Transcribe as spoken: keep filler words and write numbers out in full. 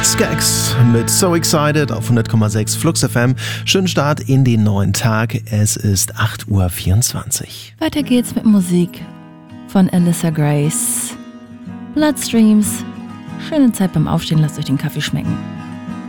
Skaggs mit So Excited auf hundert Komma sechs Flux F M. Schönen Start in den neuen Tag. Es ist acht Uhr vierundzwanzig. Weiter geht's mit Musik von Alyssa Grace. Bloodstreams. Schöne Zeit beim Aufstehen, lasst euch den Kaffee schmecken.